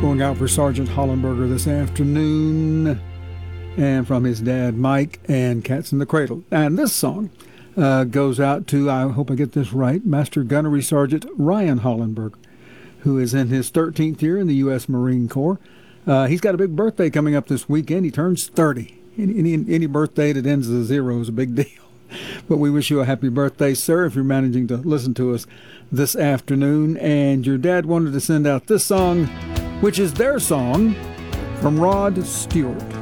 Going out for Sergeant Hollenberger this afternoon, and from his dad Mike and Cats in the Cradle. And this song goes out to, I hope I get this right, Master Gunnery Sergeant Ryan Hollenberger, who is in his 13th year in the U.S. Marine Corps. He's got a big birthday coming up this weekend. He turns 30. Any birthday that ends with a zero is a big deal. But we wish you a happy birthday, sir, if you're managing to listen to us this afternoon. And your dad wanted to send out this song, which is their song, from Rod Stewart.